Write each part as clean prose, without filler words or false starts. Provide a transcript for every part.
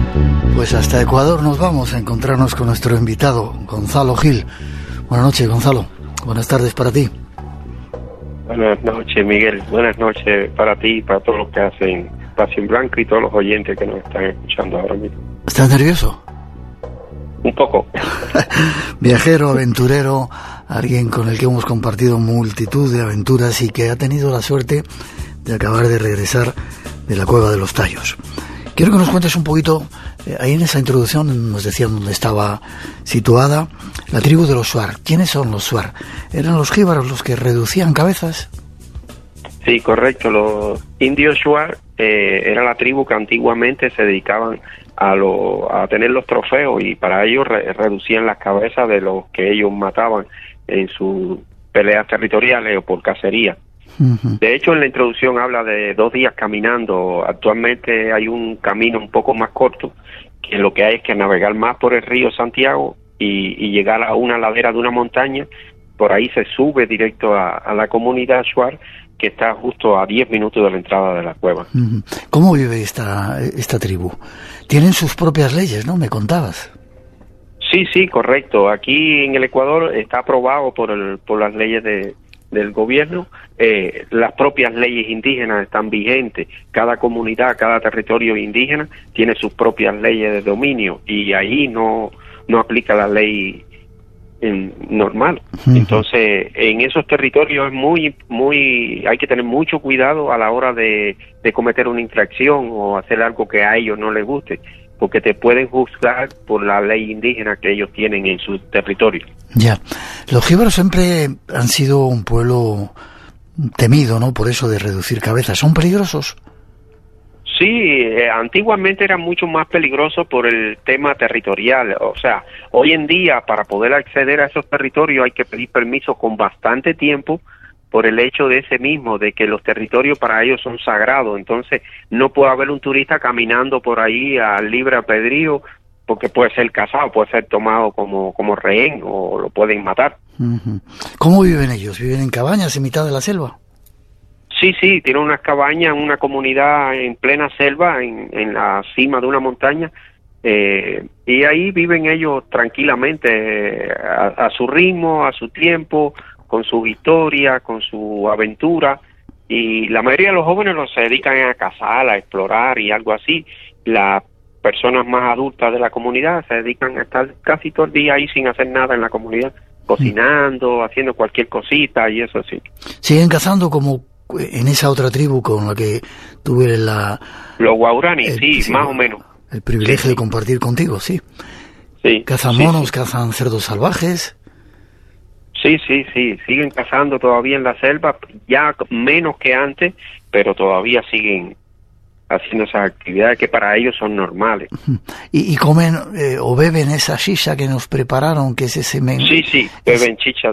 Pues hasta Ecuador nos vamos a encontrarnos con nuestro invitado, Gonzalo Gil. Buenas noches, Gonzalo. Buenas tardes para ti. Buenas noches, Miguel. Buenas noches para ti y para todos los que hacen Pasión Blanca y todos los oyentes que nos están escuchando ahora mismo. ¿Estás nervioso? Un poco. Viajero, aventurero, alguien con el que hemos compartido multitud de aventuras y que ha tenido la suerte de acabar de regresar de la Cueva de los Tallos. Quiero que nos cuentes un poquito, ahí en esa introducción nos decían dónde estaba situada la tribu de los Shuar. ¿Quiénes son los Shuar? ¿Eran los jíbaros los que reducían cabezas? Sí, correcto. Los indios Shuar era la tribu que antiguamente se dedicaban a tener los trofeos y para ellos reducían las cabezas de los que ellos mataban en sus peleas territoriales o por cacería. De hecho, en la introducción habla de 2 días caminando. Actualmente hay un camino un poco más corto, que lo que hay es que navegar más por el río Santiago y llegar a una ladera de una montaña. Por ahí se sube directo a la comunidad Shuar, que está justo a 10 minutos de la entrada de la cueva. ¿Cómo vive esta tribu? Tienen sus propias leyes, ¿no? Me contabas. Sí, correcto. Aquí en el Ecuador está aprobado por las leyes del gobierno. Las propias leyes indígenas están vigentes. Cada comunidad, cada territorio indígena tiene sus propias leyes de dominio y ahí no aplica la ley normal. Entonces, en esos territorios es hay que tener mucho cuidado a la hora de cometer una infracción o hacer algo que a ellos no les guste, porque te pueden juzgar por la ley indígena que ellos tienen en su territorio. Ya. Los jíbaros siempre han sido un pueblo temido, ¿no? Por eso de reducir cabezas. ¿Son peligrosos? Sí, antiguamente era mucho más peligroso por el tema territorial. O sea, hoy en día para poder acceder a esos territorios hay que pedir permiso con bastante tiempo por el hecho de ese mismo, de que los territorios para ellos son sagrados. Entonces no puede haber un turista caminando por ahí a libre albedrío, porque puede ser cazado, puede ser tomado como rehén o lo pueden matar. ¿Cómo viven ellos? ¿Viven en cabañas en mitad de la selva? Sí, tienen unas cabañas, una comunidad en plena selva, en la cima de una montaña, y ahí viven ellos tranquilamente, a su ritmo, a su tiempo, con su historia, con su aventura, y la mayoría de los jóvenes se dedican a cazar, a explorar y algo así. Las personas más adultas de la comunidad se dedican a estar casi todo el día ahí sin hacer nada en la comunidad, cocinando, haciendo cualquier cosita y eso sí. ¿Siguen cazando como en esa otra tribu con la que tuve los Guaraní? Sí, más o menos. El privilegio de compartir contigo, sí. Sí. ¿Cazan monos, cazan cerdos salvajes? Sí, siguen cazando todavía en la selva, ya menos que antes, pero todavía siguen haciendo esas actividades que para ellos son normales. ¿Y comen o beben esa chicha que nos prepararon, que es ese Sí, beben chicha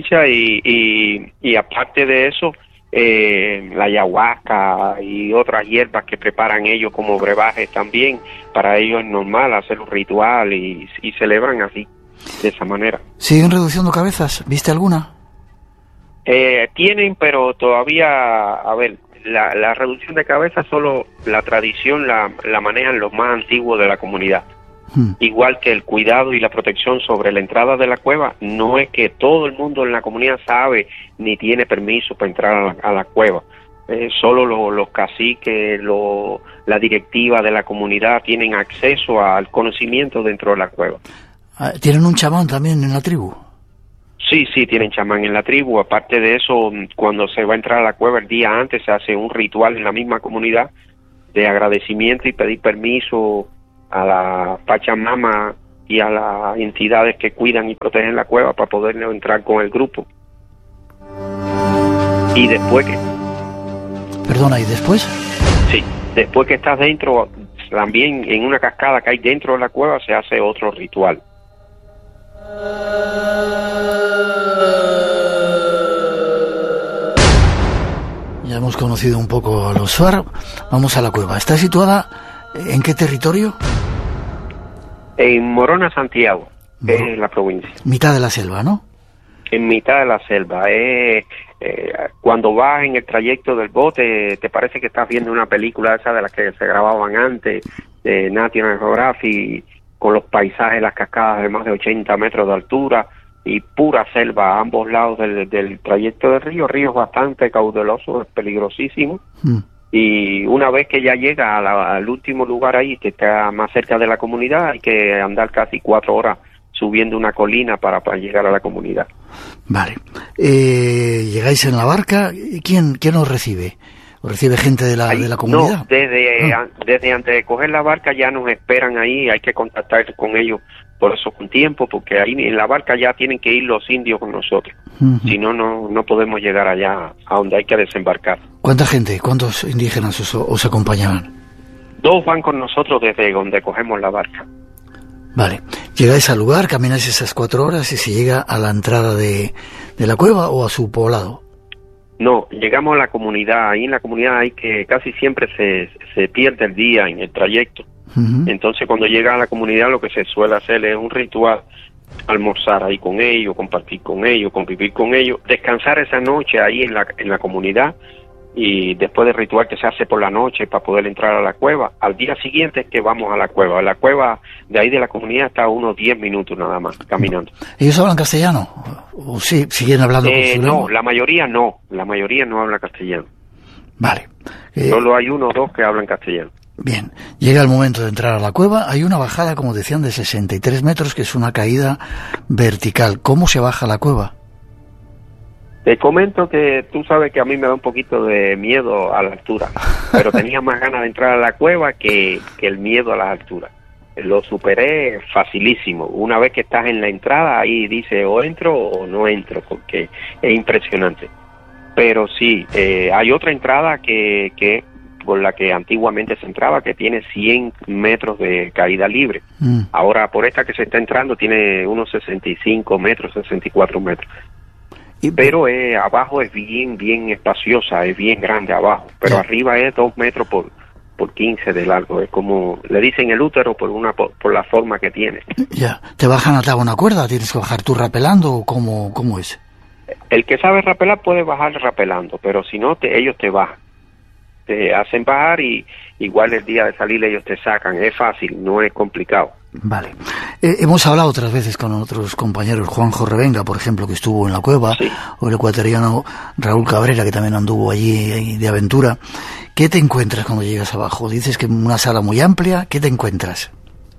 y aparte de eso, la ayahuasca y otras hierbas que preparan ellos como brebajes también, para ellos es normal hacer un ritual y celebran así, de esa manera. ¿Siguen reduciendo cabezas? ¿Viste alguna? Tienen, pero todavía, a ver, la reducción de cabezas solo la tradición la manejan los más antiguos de la comunidad. Igual que el cuidado y la protección sobre la entrada de la cueva, no es que todo el mundo en la comunidad sabe ni tiene permiso para entrar a la cueva. Solo los caciques, la directiva de la comunidad tienen acceso al conocimiento dentro de la cueva. ¿Tienen un chamán también en la tribu? Sí, tienen chamán en la tribu. Aparte de eso, cuando se va a entrar a la cueva el día antes, se hace un ritual en la misma comunidad de agradecimiento y pedir permiso a la Pachamama y a las entidades que cuidan y protegen la cueva para poder entrar con el grupo. Y después que... Perdona, ¿y después? Sí, después que estás dentro, también en una cascada que hay dentro de la cueva se hace otro ritual. Ya hemos conocido un poco a los Shuar. Vamos a la cueva. ¿Está situada en qué territorio? En Morona, Santiago, es la provincia. Mitad de la selva, ¿no? En mitad de la selva. Cuando vas en el trayecto del bote, te parece que estás viendo una película esa de las que se grababan antes, de National Geographic, con los paisajes, las cascadas de más de 80 metros de altura y pura selva a ambos lados del trayecto del río. Río bastante caudaloso, es peligrosísimo. Y una vez que ya llega al último lugar ahí, que está más cerca de la comunidad, hay que andar casi 4 horas subiendo una colina para llegar a la comunidad. Vale. ¿Llegáis en la barca? ¿Quién os recibe? ¿Os recibe gente de la comunidad? No, desde antes de coger la barca ya nos esperan ahí, hay que contactar con ellos por eso con tiempo, porque ahí en la barca ya tienen que ir los indios con nosotros. Si no, no podemos llegar allá a donde hay que desembarcar. ¿Cuánta gente, cuántos indígenas os acompañaban? 2 van con nosotros desde donde cogemos la barca. Vale. ¿Llegáis al lugar, camináis esas 4 horas y se llega a la entrada de la cueva o a su poblado? No, llegamos a la comunidad. Ahí en la comunidad hay que casi siempre se pierde el día en el trayecto. Entonces cuando llega a la comunidad lo que se suele hacer es un ritual, almorzar ahí con ellos, compartir con ellos, convivir con ellos, descansar esa noche ahí en la comunidad, y después del ritual que se hace por la noche para poder entrar a la cueva, al día siguiente es que vamos a la cueva. La cueva de ahí de la comunidad está a unos 10 minutos nada más caminando. ¿Ellos hablan castellano? ¿O sí, siguen hablando con su lengua? No, la mayoría no habla castellano. Vale. Solo hay 1 o 2 que hablan castellano. Bien, llega el momento de entrar a la cueva. Hay una bajada, como decían, de 63 metros, que es una caída vertical. ¿Cómo se baja la cueva? Te comento que tú sabes que a mí me da un poquito de miedo a la altura, pero tenía más ganas de entrar a la cueva que el miedo a la altura. Lo superé facilísimo. Una vez que estás en la entrada, ahí dice o entro o no entro, porque es impresionante. Pero sí, hay otra entrada que por la que antiguamente se entraba, que tiene 100 metros de caída libre. Ahora, por esta que se está entrando, tiene unos 65 metros, 64 metros. Pero abajo es bien espaciosa, es bien grande abajo, pero arriba es 2 metros por 15 de largo. Es como, le dicen el útero por la forma que tiene. Ya, ¿te bajan atado a una cuerda? ¿Tienes que bajar tú rapelando o cómo es? El que sabe rapelar puede bajar rapelando, pero si no, ellos te bajan. Te hacen bajar y igual el día de salir ellos te sacan. Es fácil, no es complicado. Vale. Hemos hablado otras veces con otros compañeros, Juanjo Revenga, por ejemplo, que estuvo en la cueva, sí, o el ecuatoriano Raúl Cabrera, que también anduvo allí de aventura. ¿Qué te encuentras cuando llegas abajo? Dices que una sala muy amplia, ¿qué te encuentras?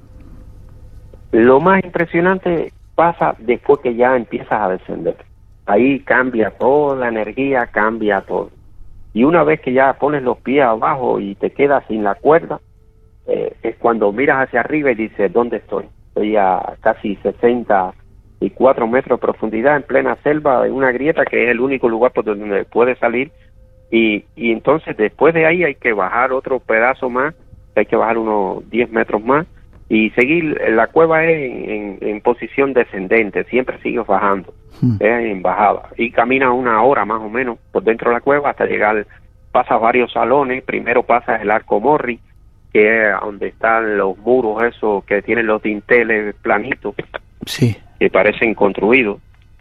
Lo más impresionante pasa después que ya empiezas a descender. Ahí cambia toda la energía, cambia todo. Y una vez que ya pones los pies abajo y te quedas sin la cuerda, es cuando miras hacia arriba y dices, ¿dónde estoy? Estoy a casi 64 metros de profundidad, en plena selva, en una grieta que es el único lugar por donde puedes salir. Y entonces después de ahí hay que bajar otro pedazo más, hay que bajar unos 10 metros más y seguir. La cueva es en posición descendente, siempre sigues bajando, es en bajada, y caminas 1 hora más o menos por dentro de la cueva hasta llegar. Pasas varios salones. Primero pasas el arco Morri, que es donde están los muros esos que tienen los dinteles planitos, sí, que parecen construidos.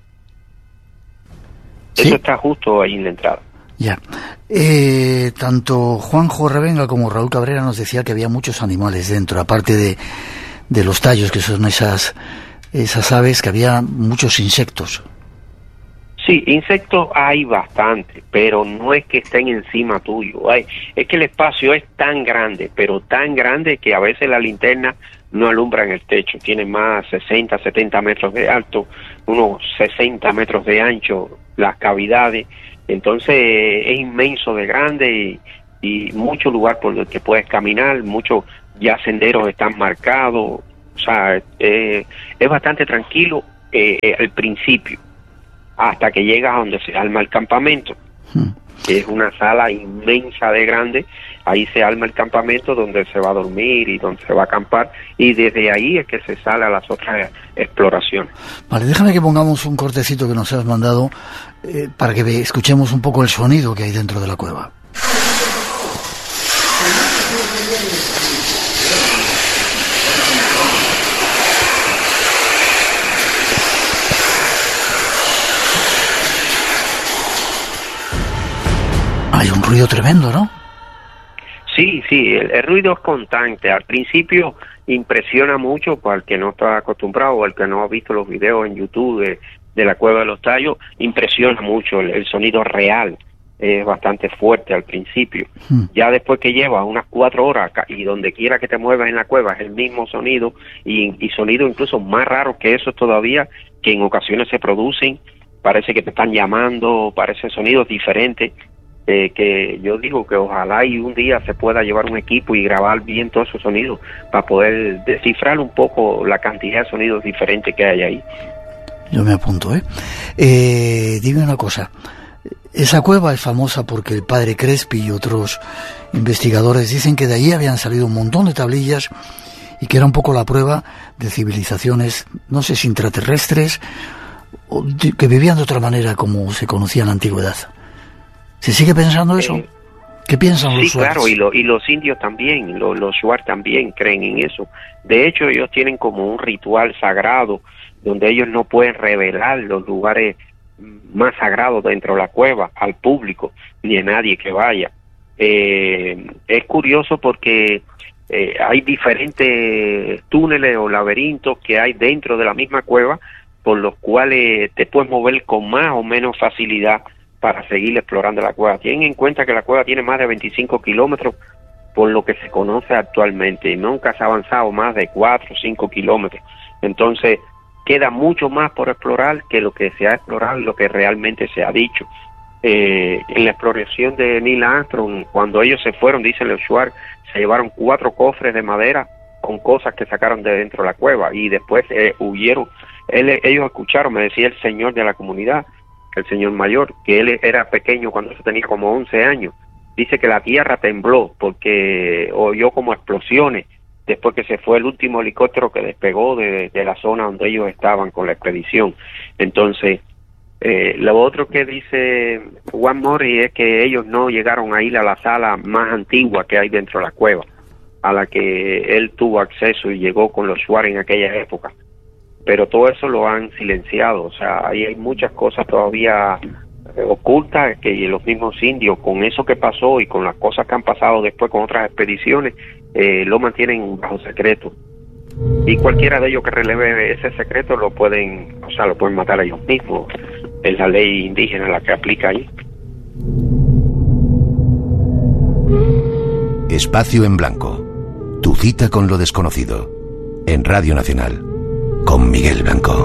Sí. Eso está justo ahí en la entrada. Ya. Tanto Juanjo Revenga como Raúl Cabrera nos decía que había muchos animales dentro, aparte de los tallos, que son esas aves, que había muchos insectos. Sí, insectos hay bastante, pero no es que estén encima tuyo. Es que el espacio es tan grande, pero tan grande que a veces la linterna no alumbra en el techo. Tiene más 60, 70 metros de alto, unos 60 metros de ancho, las cavidades. Entonces es inmenso de grande y mucho lugar por el que puedes caminar, muchos ya senderos están marcados. O sea, es bastante tranquilo al principio, hasta que llegas a donde se arma el campamento, que es una sala inmensa de grande. Ahí se arma el campamento donde se va a dormir y donde se va a acampar, y desde ahí es que se sale a las otras exploraciones. Vale, déjame que pongamos un cortecito que nos has mandado para que escuchemos un poco el sonido que hay dentro de la cueva. Hay un ruido tremendo, ¿no? Sí, sí, el ruido es constante. Al principio impresiona mucho para el que no está acostumbrado o el que no ha visto los videos en YouTube de la Cueva de los Tallos, impresiona mucho el sonido real. Es bastante fuerte al principio. Ya después que llevas unas 4 horas acá, y donde quiera que te muevas en la cueva es el mismo sonido y sonido incluso más raro que eso todavía, que en ocasiones se producen, parece que te están llamando, parecen sonidos diferentes, que yo digo que ojalá y un día se pueda llevar un equipo y grabar bien todos esos sonidos para poder descifrar un poco la cantidad de sonidos diferentes que hay ahí. Yo me apunto, dime una cosa. Esa cueva es famosa porque el padre Crespi y otros investigadores dicen que de allí habían salido un montón de tablillas y que era un poco la prueba de civilizaciones, no sé si intraterrestres, o que vivían de otra manera como se conocía en la antigüedad. ¿Se sigue pensando eso? ¿Qué piensan los Shuar? Sí, claro, y los indios también, los Shuar también creen en eso. De hecho, ellos tienen como un ritual sagrado donde ellos no pueden revelar los lugares más sagrados dentro de la cueva al público ni a nadie que vaya. Es curioso porque hay diferentes túneles o laberintos que hay dentro de la misma cueva por los cuales te puedes mover con más o menos facilidad para seguir explorando la cueva. Tienen en cuenta que la cueva tiene más de 25 kilómetros por lo que se conoce actualmente, y nunca se ha avanzado más de 4 o 5 kilómetros. Entonces queda mucho más por explorar que lo que se ha explorado y lo que realmente se ha dicho. En la exploración de Neil Armstrong, cuando ellos se fueron, dicen los Shuar, se llevaron 4 cofres de madera con cosas que sacaron de dentro de la cueva y después huyeron. Ellos escucharon, me decía el señor de la comunidad, el señor mayor, que él era pequeño cuando se tenía como 11 años. Dice que la tierra tembló porque oyó como explosiones después que se fue el último helicóptero que despegó de la zona donde ellos estaban con la expedición. Entonces, lo otro que dice Juan Morris es que ellos no llegaron a ir a la sala más antigua que hay dentro de la cueva, a la que él tuvo acceso y llegó con los Shuar en aquella época. Pero todo eso lo han silenciado, o sea, ahí hay muchas cosas todavía ocultas que los mismos indios, con eso que pasó y con las cosas que han pasado después con otras expediciones, lo mantienen bajo secreto. Y cualquiera de ellos que releve ese secreto lo pueden matar ellos mismos. Es la ley indígena la que aplica ahí. Espacio en Blanco. Tu cita con lo desconocido. En Radio Nacional. Con Miguel Blanco.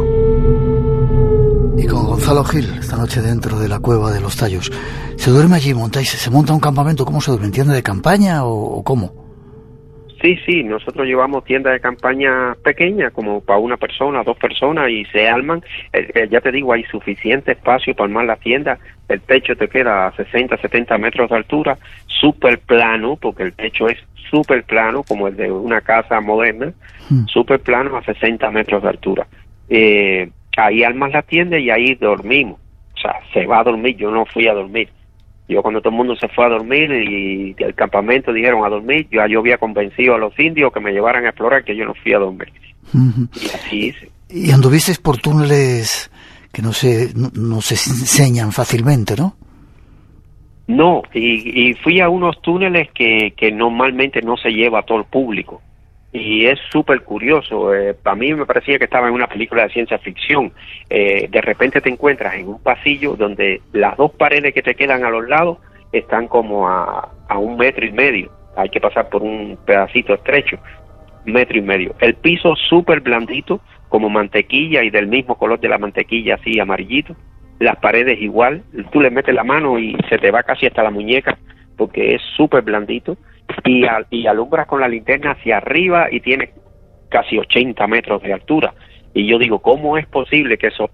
Y con Gonzalo Gil, esta noche dentro de la Cueva de los Tallos. ¿Se duerme allí? ¿Se monta un campamento? ¿Cómo se duerme? ¿En tienda de campaña o cómo? Sí, nosotros llevamos tiendas de campaña pequeñas, como para una persona, 2 personas, y se arman. Ya te digo, hay suficiente espacio para armar la tienda. El techo te queda a 60, 70 metros de altura, súper plano, porque el techo es súper plano, como el de una casa moderna, súper plano a 60 metros de altura. Ahí armas la tienda y ahí dormimos. O sea, se va a dormir, yo no fui a dormir. Yo cuando todo el mundo se fue a dormir y del campamento dijeron a dormir, yo había convencido a los indios que me llevaran a explorar, que yo no fui a dormir. Y así hice. ¿Y anduviste por túneles que no se enseñan fácilmente, no? No, y fui a unos túneles que normalmente no se lleva a todo el público. Y es súper curioso. Para mí me parecía que estaba en una película de ciencia ficción. De repente te encuentras en un pasillo donde las 2 paredes que te quedan a los lados están como a 1,5 metros. Hay que pasar por un pedacito estrecho, 1,5 metros. El piso súper blandito, como mantequilla y del mismo color de la mantequilla, así amarillito. Las paredes igual. Tú le metes la mano y se te va casi hasta la muñeca porque es súper blandito. Y alumbras con la linterna hacia arriba y tiene casi 80 metros de altura. Y yo digo, ¿cómo es posible que esos